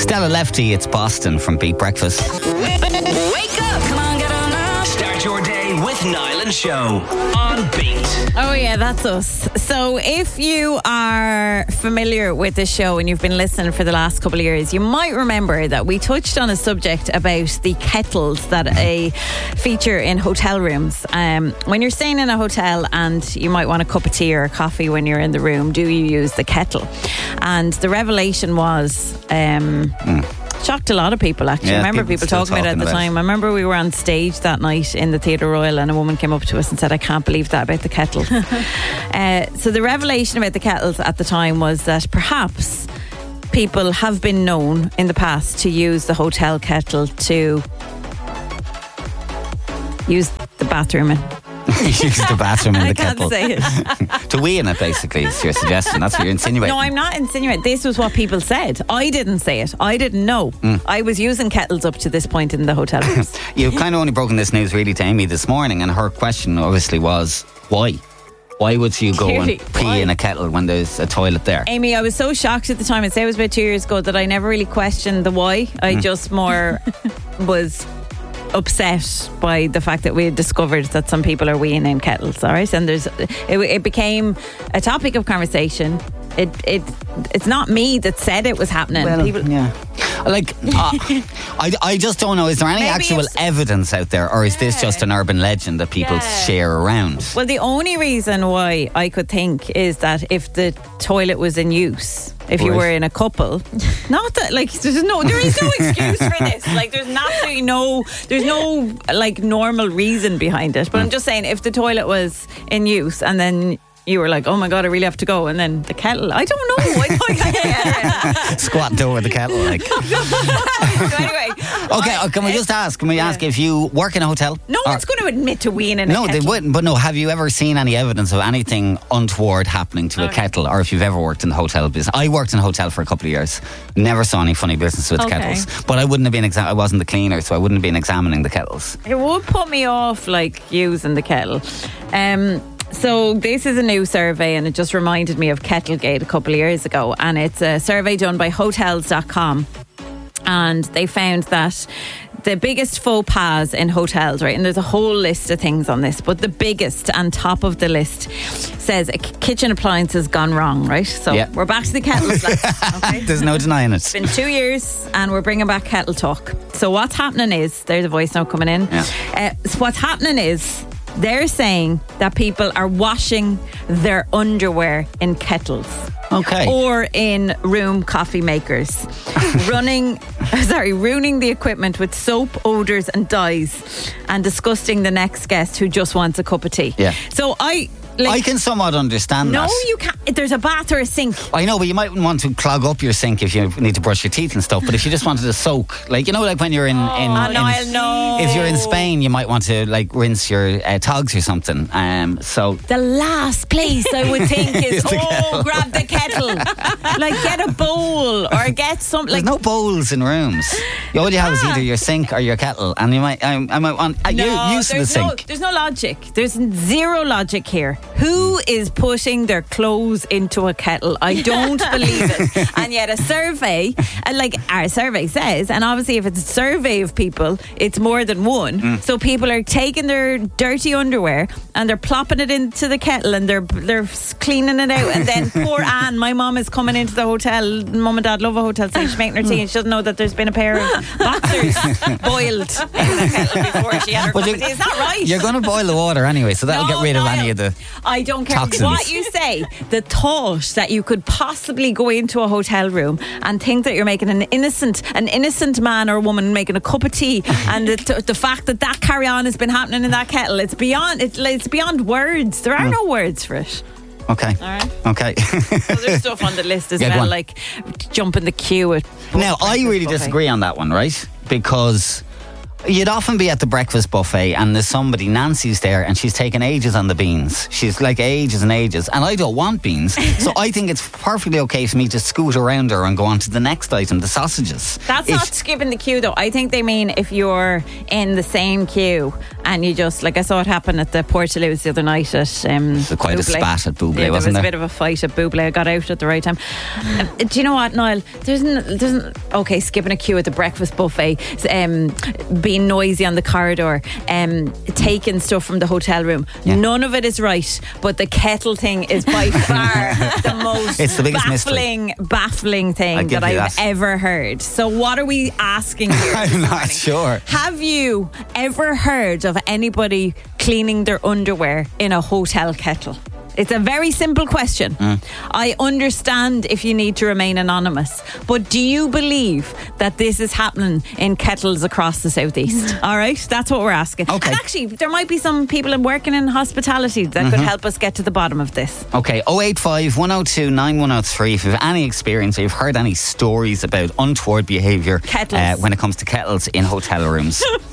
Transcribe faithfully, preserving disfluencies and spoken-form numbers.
Stella Lefty, it's Boston from Beat Breakfast. Wake up! Come on, get on up! Start your day with Niall and Show on Beat. Oh yeah, that's us. So if you are familiar with the show and you've been listening for the last couple of years, you might remember that we touched on a subject about the kettles that a feature in hotel rooms. Um, when you're staying in a hotel and you might want a cup of tea or a coffee when you're in the room, do you use the kettle? And the revelation was... Um, mm. Shocked a lot of people, actually. Yeah, I remember people people still talking about it at the talking about time. I remember we were on stage that night in the Theatre Royal and a woman came up to us and said, I can't believe that about the kettle. uh, so the revelation about the kettles at the time was that perhaps people have been known in the past to use the hotel kettle to use the bathroom in. Use the bathroom in the I can't kettle. say it. To wee in it, basically, is your suggestion. That's what you're insinuating. No, I'm not insinuating. This was what people said. I didn't say it. I didn't know. Mm. I was using kettles up to this point in the hotel rooms. You've kind of only broken this news really to Amy this morning, and her question obviously was, why? Why would you go Clearly, and pee why? in a kettle when there's a toilet there? Amy, I was so shocked at the time. I'd say it was about two years ago that I never really questioned the why. I mm. just more was... upset by the fact that we had discovered that some people are weeing in kettles, all right? And there's it, it became a topic of conversation. It it it's not me that said it was happening. Well, people, yeah. Like, uh, I, I just don't know. Is there any Maybe actual evidence out there, or is this just an urban legend that people Yeah. share around? Well, the only reason why I could think is that if the toilet was in use, if you Right. were in a couple, not that like there's no there is no excuse for this. Like there's absolutely no there's no like normal reason behind it. But I'm just saying, if the toilet was in use and then you were like, oh my God, I really have to go, and then the kettle, I don't know. I don't get it. Squatting over the kettle, like. So anyway, Okay, I- uh, can we just ask? Can we ask if you work in a hotel? no Or- one's going to admit to weeing in a No, kettle. they wouldn't. But no, have you ever seen any evidence of anything untoward happening to a Okay. kettle, or if you've ever worked in the hotel business? I worked in a hotel for a couple of years. Never saw any funny business with Okay. kettles. But I wouldn't have been. Exa- I wasn't the cleaner, so I wouldn't have been examining the kettles. It would put me off, like, using the kettle. Um, so this is a new survey, and it just reminded me of Kettlegate a couple of years ago. And it's a survey done by hotels dot com. And they found that the biggest faux pas in hotels, right, and there's a whole list of things on this, but the biggest and top of the list says a k- kitchen appliance has gone wrong, right? So Yeah. we're back to the kettles. lads, okay? There's no denying it. It's been two years and we're bringing back kettle talk. So what's happening is, there's a voice note coming in. Yeah. Uh, so what's happening is they're saying that people are washing their underwear in kettles. Okay. Or in room coffee makers. Running, sorry, ruining the equipment with soap, odours and dyes, and disgusting the next guest who just wants a cup of tea. Yeah. So I... Like, I can somewhat understand no, that. you can't. There's a bath or a sink. I know, but you might want to clog up your sink if you need to brush your teeth and stuff. But if you just wanted to soak, like, you know, like when you're in, in, Oh, in Niall, no. if you're in Spain, you might want to like rinse your uh, togs or something. Um, so The last place I would think is, Is the oh, kettle. grab the kettle. Like, get a bowl or get some, there's like, no bowls in rooms. All you have is either your sink or your kettle, and you might, I, I might want. Uh, no, you're used to the there's no, sink. there's no logic. There's zero logic here. Who is putting their clothes into a kettle? I don't believe it. And yet a survey, and like our survey says, and obviously if it's a survey of people, it's more than one. Mm. So people are taking their dirty underwear and they're plopping it into the kettle and they're they're cleaning it out. And then poor Anne, my mum is coming into the hotel. Mum and dad love a hotel, so she's making her tea and she doesn't know that there's been a pair of boxers boiled in the kettle before she had her But cup you- of tea. Is that right? You're going to boil the water anyway, so that'll No, get rid of Niall, any of the. I don't care toxins. what you say. The thought that you could possibly go into a hotel room and think that you're making an innocent, an innocent man or woman making a cup of tea, and the, the fact that that carry on has been happening in that kettle, it's beyond. It's, it's beyond words. There are no words for it. Okay. All right. Okay. So there's stuff on the list as Yeah, go well, on. like jump in the queue. At Now, I really buffet. disagree on that one, right? Because You'd often be at the breakfast buffet and there's somebody, Nancy's there, and she's taking ages on the beans. She's like ages and ages, and I don't want beans. So I think it's perfectly okay for me to scoot around her and go on to the next item, the sausages. That's If- not skipping the queue, though. I think they mean if you're in the same queue and you just, like I saw it happen at the Portaloos the other night at um, There's quite a Bublé. spat at Bublé, yeah, wasn't there? there? was a bit of a fight at Bublé. I got out at the right time. Uh, do you know what, Niall? There's, n- there's n- okay, skipping a queue at the breakfast buffet, um, being noisy on the corridor, um, taking stuff from the hotel room. Yeah. None of it is right, but the kettle thing is by far the most It's the biggest mystery. baffling, baffling thing I'll give that you I've that. ever heard. So what are we asking here? I'm not sure. Have you ever heard of anybody cleaning their underwear in a hotel kettle? It's a very simple question. Mm. I understand if you need to remain anonymous, but do you believe that this is happening in kettles across the southeast? All right, that's what we're asking. Okay. And actually, there might be some people working in hospitality that could help us get to the bottom of this. Okay, oh eight five, one oh two, nine one oh three. If you have any experience or you've heard any stories about untoward behaviour Kettles. uh, when it comes to kettles in hotel rooms.